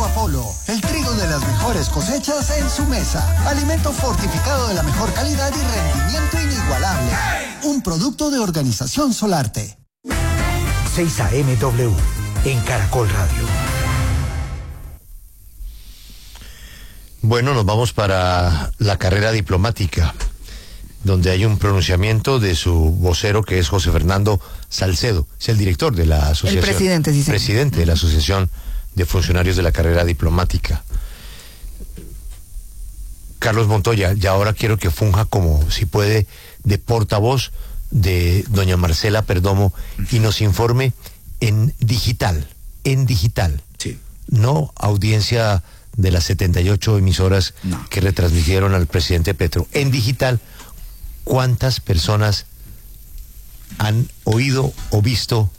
Trigo Apolo, el trigo de las mejores cosechas en su mesa. Alimento fortificado de la mejor calidad y rendimiento inigualable. Un producto de Organización Solarte. 6am en Caracol Radio. Bueno, nos vamos para la carrera diplomática, donde hay un pronunciamiento de su vocero, que es José Fernando Salcedo. Es el director de la asociación. El presidente, sí, presidente de la Asociación de Funcionarios de la Carrera Diplomática. Carlos Montoya, y ahora quiero que funja como, si puede, de portavoz de doña Marcela Perdomo y nos informe en digital. Sí. No audiencia de las 78 emisoras que retransmitieron al presidente Petro. En digital, ¿cuántas personas han oído o visto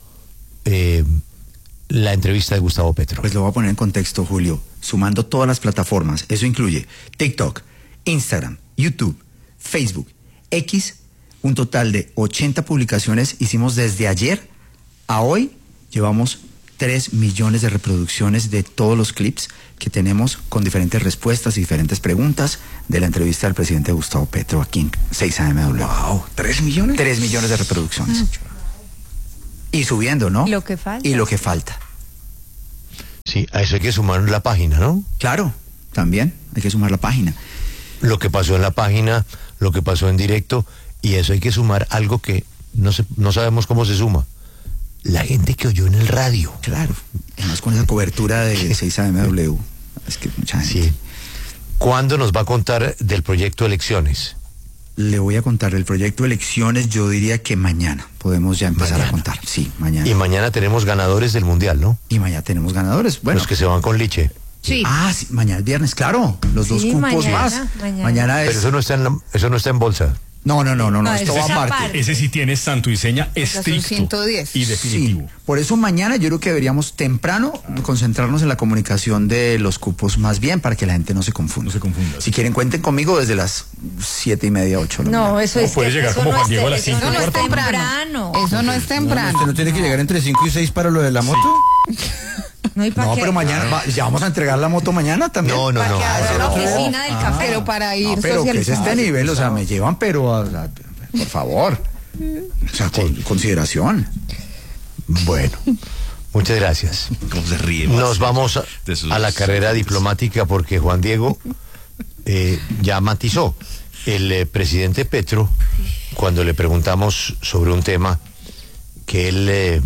la entrevista de Gustavo Petro? Pues lo voy a poner en contexto, Julio. Sumando todas las plataformas, eso incluye TikTok, Instagram, YouTube, Facebook, X, un total de 80 publicaciones hicimos desde ayer a hoy. Llevamos 3 millones de reproducciones de todos los clips que tenemos con diferentes respuestas y diferentes preguntas de la entrevista del presidente Gustavo Petro aquí en 6am. Wow, 3 millones. 3 millones de reproducciones. Y subiendo, ¿no? Lo que falta. Y lo que falta. Sí, a eso hay que sumar la página, ¿no? Claro, también hay que sumar la página. Lo que pasó en la página, lo que pasó en directo, y eso hay que sumar algo que no sabemos cómo se suma. La gente que oyó en el radio. Claro, además con esa cobertura de 6am. Es que mucha gente. Sí. ¿Cuándo nos va a contar del proyecto Elecciones? Le voy a contar el proyecto Elecciones, yo diría que mañana podemos ya empezar a contar. Sí, mañana. Y mañana tenemos ganadores del Mundial, ¿no? Y mañana tenemos ganadores. Bueno. Los que se van con Liche. Sí. Ah, sí, mañana es viernes, claro. Los dos cupos mañana, más. Mañana es. Pero eso no está en bolsa. No, esto va aparte. Ese sí tiene santo y seña Son estricto 110. y definitivo. Sí, por eso mañana yo creo que deberíamos temprano concentrarnos en la comunicación de los cupos más bien, para que la gente no se confunda. Si quieren, cuenten conmigo desde las 7:30, 8. No, eso es. Puede llegar como Juan Diego a las 5. Eso no es temprano. Eso no es temprano. ¿Usted no tiene que llegar entre 5 y 6 para lo de la moto? No, pero mañana, ya vamos a entregar la moto mañana también. No. Para que abra la oficina del café. Pero para ir pero que es socializando. este nivel, o sea, me llevan, pero, por favor. O sea, con consideración. Bueno, muchas gracias. ¿Cómo se ríe? Nos vamos a la carrera diplomática porque Juan Diego ya matizó. El presidente Petro, cuando le preguntamos sobre un tema que él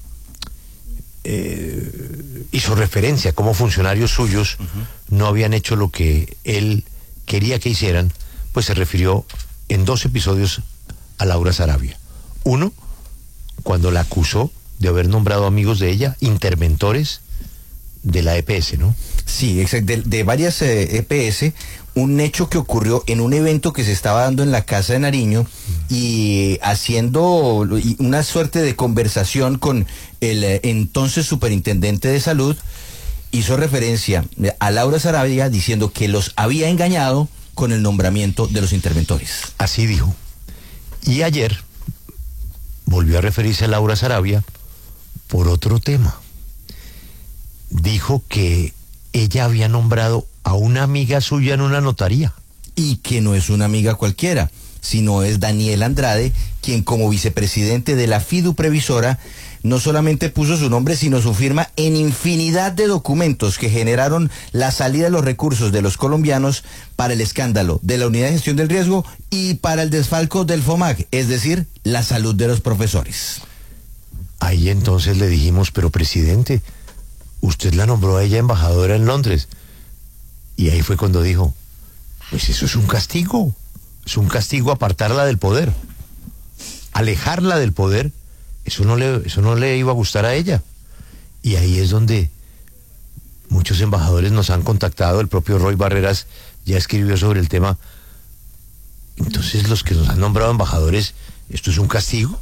hizo referencia, como funcionarios suyos no habían hecho lo que él quería que hicieran, pues se refirió en 2 episodios a Laura Sarabia. Uno, cuando la acusó de haber nombrado amigos de ella interventores de la EPS, ¿no? Sí, exacto, de varias EPS, un hecho que ocurrió en un evento que se estaba dando en la Casa de Nariño y haciendo una suerte de conversación con el entonces superintendente de salud, hizo referencia a Laura Sarabia diciendo que los había engañado con el nombramiento de los interventores. Así dijo. Y ayer volvió a referirse a Laura Sarabia por otro tema. Dijo que ella había nombrado a una amiga suya en una notaría. Y que no es una amiga cualquiera, sino es Daniel Andrade, quien como vicepresidente de la FIDU Previsora no solamente puso su nombre, sino su firma en infinidad de documentos que generaron la salida de los recursos de los colombianos para el escándalo de la Unidad de Gestión del Riesgo y para el desfalco del FOMAC, es decir, la salud de los profesores. Ahí entonces le dijimos, pero presidente, usted la nombró a ella embajadora en Londres. Y ahí fue cuando dijo, pues eso es un castigo apartarla del poder, alejarla del poder. Eso no le iba a gustar a ella. Y ahí es donde muchos embajadores nos han contactado. El propio Roy Barreras ya escribió sobre el tema. Entonces los que nos han nombrado embajadores, ¿esto es un castigo?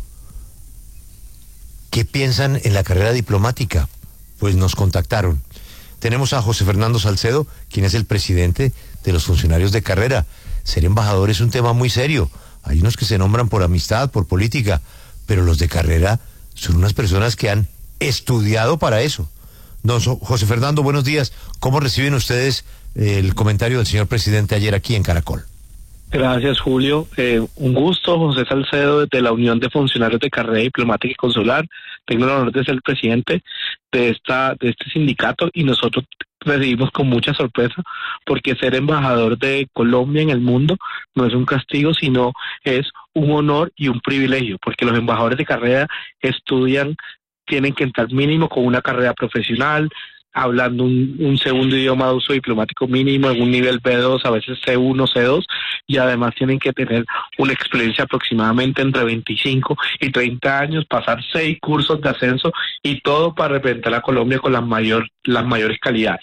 ¿Qué piensan en la carrera diplomática? Pues nos contactaron. Tenemos a José Fernando Salcedo, quien es el presidente de los funcionarios de carrera. Ser embajador es un tema muy serio. Hay unos que se nombran por amistad, por política, pero los de carrera son unas personas que han estudiado para eso. Don José Fernando, buenos días. ¿Cómo reciben ustedes el comentario del señor presidente ayer aquí en Caracol? Gracias, Julio. Un gusto, José Salcedo, de la Unión de Funcionarios de Carrera Diplomática y Consular. Tengo el honor de ser el presidente de este sindicato y nosotros recibimos con mucha sorpresa porque ser embajador de Colombia en el mundo no es un castigo, sino es un honor y un privilegio, porque los embajadores de carrera estudian, tienen que entrar mínimo con una carrera profesional, hablando un segundo idioma de uso diplomático mínimo en un nivel B2, a veces C1, C2, y además tienen que tener una experiencia aproximadamente entre 25 y 30 años, pasar 6 cursos de ascenso y todo para representar a Colombia con las mayores calidades.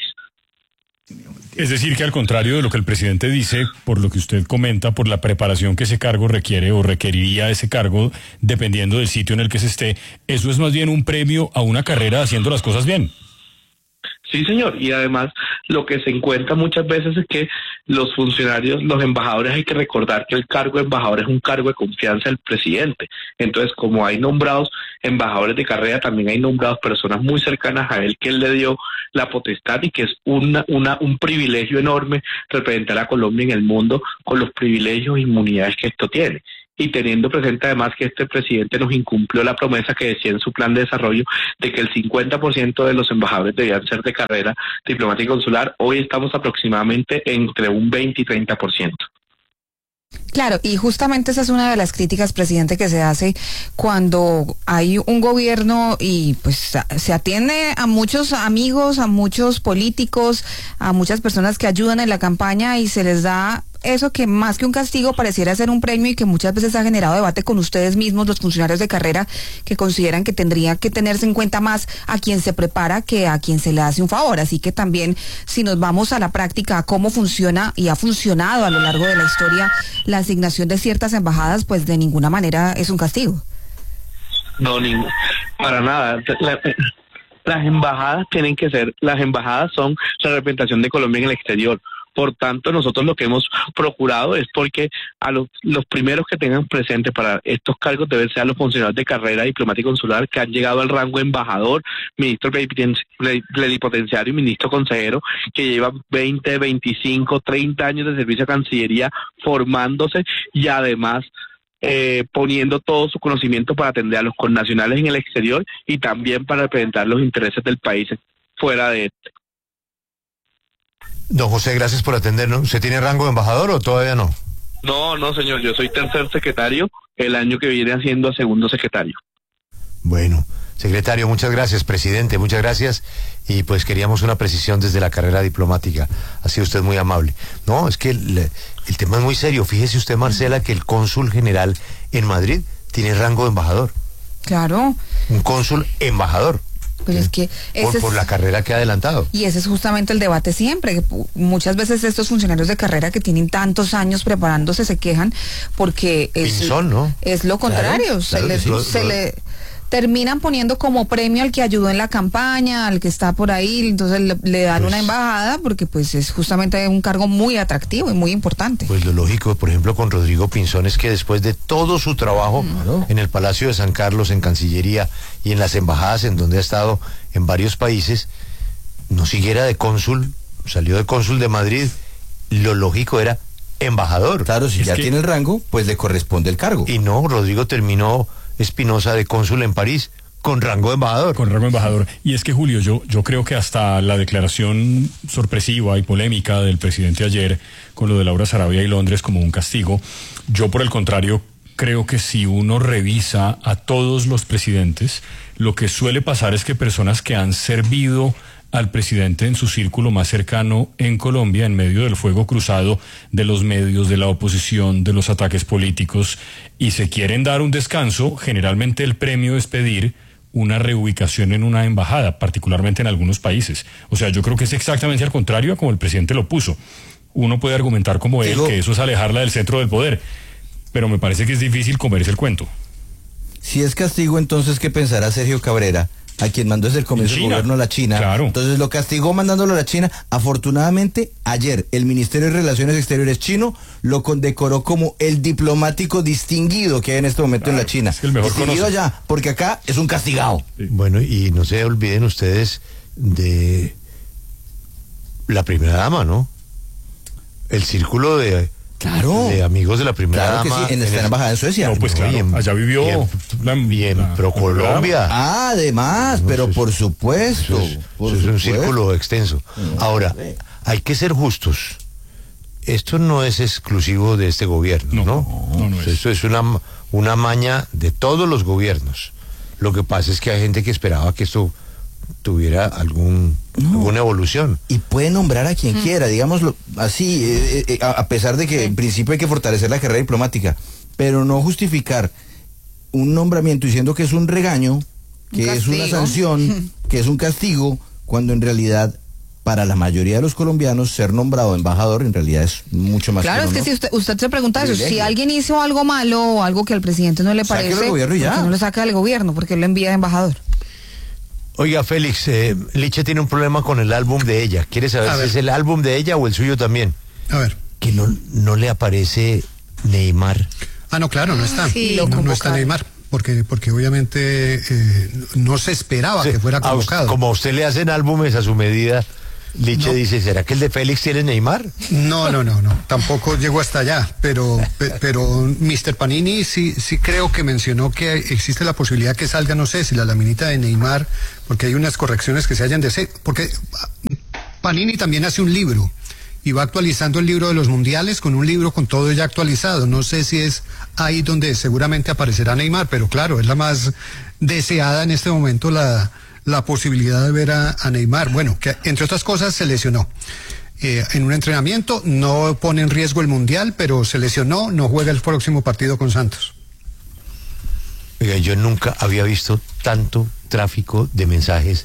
Es decir, que al contrario de lo que el presidente dice, por lo que usted comenta, por la preparación que ese cargo requiere o requeriría ese cargo, dependiendo del sitio en el que se esté, eso es más bien un premio a una carrera haciendo las cosas bien. Sí, señor, y además lo que se encuentra muchas veces es que los funcionarios, los embajadores, hay que recordar que el cargo de embajador es un cargo de confianza del presidente. Entonces, como hay nombrados embajadores de carrera, también hay nombrados personas muy cercanas a él que él le dio la potestad y que es un privilegio enorme representar a Colombia en el mundo con los privilegios e inmunidades que esto tiene. Y teniendo presente además que este presidente nos incumplió la promesa que decía en su plan de desarrollo de que el 50% de los embajadores debían ser de carrera diplomática y consular, hoy estamos aproximadamente entre un 20 y 30%. Claro, y justamente esa es una de las críticas, presidente, que se hace cuando hay un gobierno y pues se atiende a muchos amigos, a muchos políticos, a muchas personas que ayudan en la campaña y se les da eso que más que un castigo pareciera ser un premio y que muchas veces ha generado debate con ustedes mismos, los funcionarios de carrera, que consideran que tendría que tenerse en cuenta más a quien se prepara que a quien se le hace un favor. Así que también, si nos vamos a la práctica, a cómo funciona y ha funcionado a lo largo de la historia la asignación de ciertas embajadas, pues de ninguna manera es un castigo. No, para nada. Las embajadas son la representación de Colombia en el exterior. Por tanto, nosotros lo que hemos procurado es porque a los primeros que tengan presente para estos cargos deben ser los funcionarios de carrera diplomática y consular que han llegado al rango de embajador, ministro plenipotenciario y ministro consejero, que llevan 20, 25, 30 años de servicio a Cancillería formándose y además poniendo todo su conocimiento para atender a los connacionales en el exterior y también para representar los intereses del país fuera de este. Don José, gracias por atendernos. ¿Usted tiene rango de embajador o todavía no? No, señor, yo soy tercer secretario, el año que viene haciendo segundo secretario. Bueno, secretario, muchas gracias, presidente, muchas gracias. Y pues queríamos una precisión desde la carrera diplomática. Ha sido usted muy amable. No, es que el tema es muy serio. Fíjese usted, Marcela, que el cónsul general en Madrid tiene rango de embajador. Claro. Un cónsul embajador. Pues es que por la carrera que ha adelantado. Y ese es justamente el debate siempre, que muchas veces estos funcionarios de carrera que tienen tantos años preparándose se quejan porque es lo contrario, claro, se le terminan poniendo como premio al que ayudó en la campaña, al que está por ahí, entonces le dan una embajada porque pues es justamente un cargo muy atractivo y muy importante. Pues lo lógico, por ejemplo, con Rodrigo Pinzón es que después de todo su trabajo en el Palacio de San Carlos, en Cancillería y en las embajadas en donde ha estado en varios países, no siguiera de cónsul, salió de cónsul de Madrid, lo lógico era embajador. Claro, si ya tiene el rango, pues le corresponde el cargo. Y no, Rodrigo terminó Espinosa de cónsul en París con rango de embajador. Con rango de embajador. Y es que, Julio, yo creo que hasta la declaración sorpresiva y polémica del presidente ayer con lo de Laura Sarabia y Londres como un castigo, yo por el contrario creo que si uno revisa a todos los presidentes, lo que suele pasar es que personas que han servido al presidente en su círculo más cercano en Colombia, en medio del fuego cruzado de los medios, de la oposición, de los ataques políticos, y se quieren dar un descanso, generalmente el premio es pedir una reubicación en una embajada, particularmente en algunos países. O sea, yo creo que es exactamente al contrario a como el presidente lo puso. Uno puede argumentar como él que eso es alejarla del centro del poder, pero me parece que es difícil comerse el cuento. Si es castigo, entonces, ¿qué pensará Sergio Cabrera, a quien mandó desde el comienzo del gobierno a la China? Claro. Entonces lo castigó mandándolo a la China. Afortunadamente, ayer el Ministerio de Relaciones Exteriores chino lo condecoró como el diplomático distinguido que hay en este momento en la China. Es que el mejor distinguido conoce. allá, porque acá es un castigado. Sí. Bueno, y no se olviden ustedes de la primera dama, ¿no? El círculo de amigos de la primera Claro dama. que sí, en esta embajada en Suecia. No, pues claro, allá vivió bien pro Colombia. Ah, además, No, pero eso es- por supuesto. Eso es un círculo extenso. Ahora, hay que ser justos. Esto no es exclusivo de este gobierno, ¿no? es. Esto es una maña de todos los gobiernos. Lo que pasa es que hay gente que esperaba que esto tuviera alguna evolución. Y puede nombrar a quien quiera, digámoslo así, a pesar de que en principio hay que fortalecer la carrera diplomática, pero no justificar un nombramiento diciendo que es un regaño, que es una sanción, que es un castigo, cuando en realidad para la mayoría de los colombianos ser nombrado embajador en realidad es mucho más. Claro, es que si usted se pregunta eso, si alguien hizo algo malo o algo que al presidente no le Sáquelo parece, del gobierno y ya. ¿por qué no lo saca del gobierno? Porque lo envía de embajador. Oiga, Félix, Liche tiene un problema con el álbum de ella. ¿Quiere saber si es el álbum de ella o el suyo también? A ver. Que no le aparece Neymar. Ah, no, claro, no está. Sí, lo no está convocaron. Neymar. Porque obviamente no se esperaba que fuera convocado. Como a usted le hacen álbumes a su medida, Liche dice, ¿será que el de Félix tiene Neymar? No, tampoco llegó hasta allá, pero Mr. Panini sí creo que mencionó que existe la posibilidad que salga, no sé, si la laminita de Neymar, porque hay unas correcciones que se hayan de hacer, porque Panini también hace un libro y va actualizando el libro de los mundiales con un libro con todo ya actualizado. No sé si es ahí donde seguramente aparecerá Neymar, pero claro, es la más deseada en este momento la posibilidad de ver a Neymar. Bueno, que entre otras cosas se lesionó en un entrenamiento, no pone en riesgo el mundial, pero se lesionó, no juega el próximo partido con Santos. Oiga, yo nunca había visto tanto tráfico de mensajes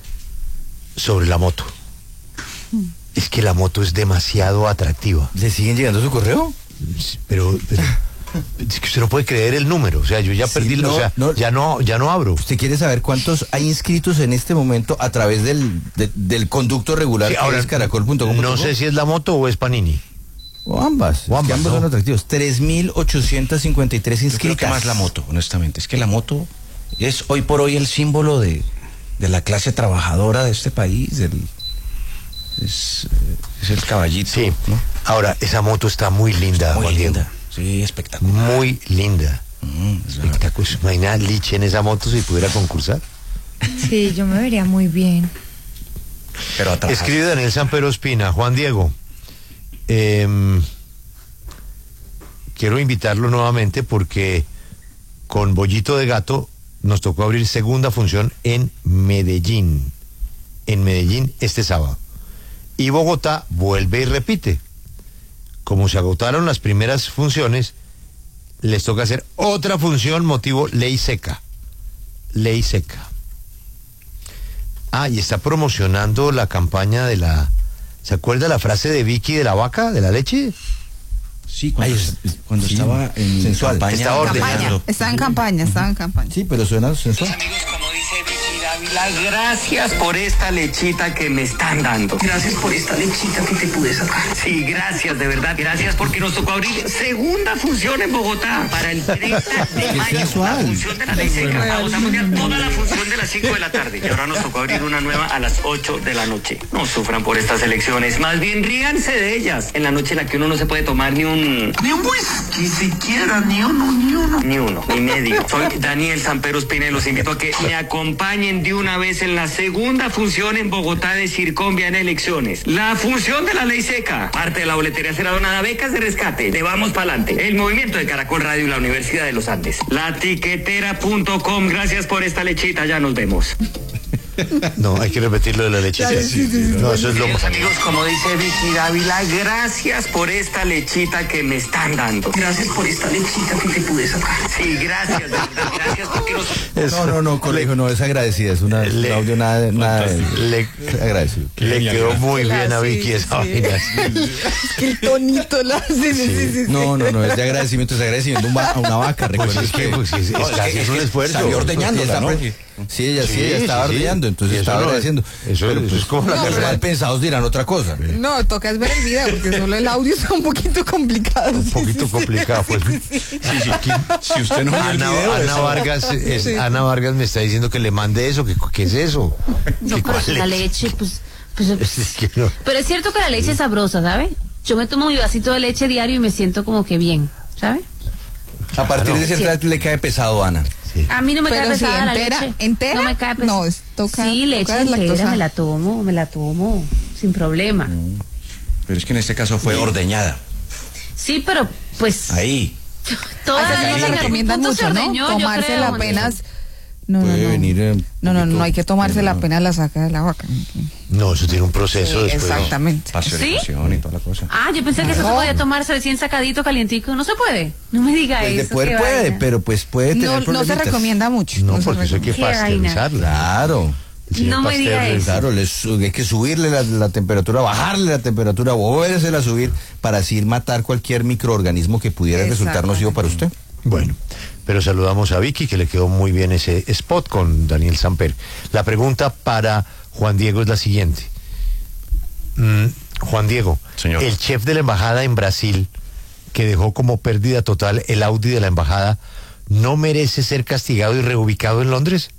sobre la moto. Es que la moto es demasiado atractiva. ¿Le siguen llegando su correo? Pero es que usted no puede creer el número. O sea, yo ya Sí, perdí, no, o sea, no. ya no abro. ¿Usted quiere saber cuántos hay inscritos en este momento a través del conducto regular Sí, que ahora, es caracol.com? no sé si es la moto o es Panini. O ambas. O Es que ambas, ambos ¿no? son atractivos. 3.853 Yo inscritas. creo que más la moto, honestamente. Es que la moto es hoy por hoy el símbolo de la clase trabajadora de este país. Es el caballito. Sí. ¿no? Ahora, esa moto está muy linda, Muy Juan Diego. linda. Sí, espectacular. Muy linda. Es verdad. Espectacular. No hay nada Liche en esa moto si pudiera concursar. Sí, yo me vería muy bien. Pero a trabajar. Escribe Daniel Sampero Espina. Juan Diego, quiero invitarlo nuevamente porque con Bollito de Gato nos tocó abrir segunda función en Medellín. En Medellín este sábado. Y Bogotá vuelve y repite. Como se agotaron las primeras funciones, les toca hacer otra función, motivo ley seca. Ley seca. Ah, y está promocionando la campaña de la... ¿Se acuerda la frase de Vicky de la vaca, de la leche? Sí, cuando sí, estaba en sensual. campaña. Estaba ordenando. Estaba en campaña. Sí, pero suena sensual. Amigos, como dice Vicky Dávila, gracias por esta lechita que me están dando. Gracias por esta lechita que te pude sacar. Sí, gracias, de verdad. Gracias porque nos tocó abrir segunda función en Bogotá para el 30 de mayo. La función de la ley seca. Vamos a mundial toda la función de las 5 de la tarde. Y ahora nos tocó abrir una nueva a las 8 de la noche. No sufran por estas elecciones. Más bien ríanse de ellas. En la noche en la que uno no se puede tomar ni un whisky siquiera, ni uno, ni medio. Soy Daniel Sampero Espina y los invito a que me acompañen de una vez en la segunda función en Bogotá de Circonvia en elecciones. La función de la ley seca. Parte de la boletería será donada a becas de rescate. De Vamos Pa'lante. El movimiento de Caracol Radio y la Universidad de los Andes. Latiquetera.com. Gracias por esta lechita. Ya nos vemos. No, hay que repetirlo de la leche. No, eso es lo Queridos amigos, como dice Vicky Dávila, gracias por esta lechita que me están dando. Gracias por esta lechita que te pude sacar. Sí, gracias, de verdad, gracias porque nos... No, colegio, no es agradecida, es un audio nada agradecido. Le quedó muy bien a Vicky esa vaina. Es que el tonito lo hace. Sí. No, es de agradecimiento, es agradecimiento a una vaca, recuerda. Pues es que es un esfuerzo. Salió ordeñándola, ¿no? Sí, ella estaba riendo, entonces Y eso estaba no es- agradeciendo. eso Pero, es pues, como la los tercera. mal pensados dirán otra cosa. No, toca es ver el video, porque solo el audio está un poquito complicado. Un poquito complicado, pues. Si usted no vio el video, Ana eso- Vargas, Ana Vargas me está diciendo que le mande eso, ¿qué es eso? No, ¿Qué pero cuál la leche? leche, pues Es que no. pero es cierto que la leche es sabrosa, ¿sabe? Yo me tomo mi vasito de leche diario y me siento como que bien, ¿sabe? A partir de cierta edad le cae pesado, Ana. A mí no me Pero cae si pesada la entera- leche. ¿entera? No me cae pesada. No, toca- sí, leche toca entera, lactosa. me la tomo, sin problema. Pero es que en este caso fue ordeñada. Sí, pero pues Ahí. todas Esas no en se algún recomiendan punto se mucho, ¿no? ordeñó, yo Tomársela creo, apenas. No, Puede venir. no hay que tomársela apenas la saca de la vaca. No, eso tiene un proceso Sí, después. exactamente. Pasteurización y toda la cosa. Ah, yo pensé que eso se podía tomarse recién sacadito, calientico. No se puede. No me diga Pues de eso. poder qué puede, vaina. pero pues puede tener No, no se problemitas. recomienda mucho. No, se porque eso hay que Qué vaina. pasteurizarlo. Claro. No me diga eso. Claro, hay que subirle la temperatura, bajarle la temperatura, volvérsela a subir para así matar cualquier microorganismo que pudiera resultar nocivo para usted. Bueno, pero saludamos a Vicky, que le quedó muy bien ese spot con Daniel Samper. La pregunta para Juan Diego es la siguiente. Juan Diego, Señor. el chef de la embajada en Brasil, que dejó como pérdida total el Audi de la embajada, ¿no merece ser castigado y reubicado en Londres?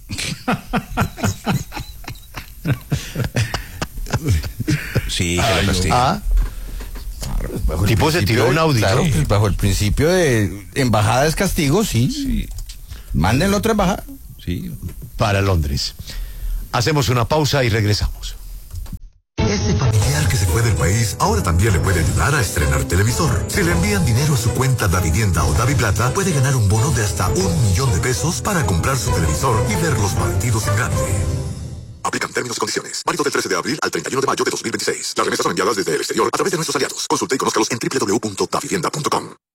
Sí, que lo castigue. Ah, el tipo se tiró un Audi, Claro, ¿no? pues, bajo el principio de embajada es castigo, sí. Mándenlo a otra embajada. Sí. Para Londres. Hacemos una pausa y regresamos. Ese familiar que se fue del país ahora también le puede ayudar a estrenar televisor. Si le envían dinero a su cuenta Davivienda o Daviplata, puede ganar un bono de hasta $1.000.000 para comprar su televisor y ver los partidos en grande. Aplican términos y condiciones. Válido del 13 de abril al 31 de mayo de 2026. Las remesas son enviadas desde el exterior a través de nuestros aliados. Consulte y conózcalos en www.davivienda.com.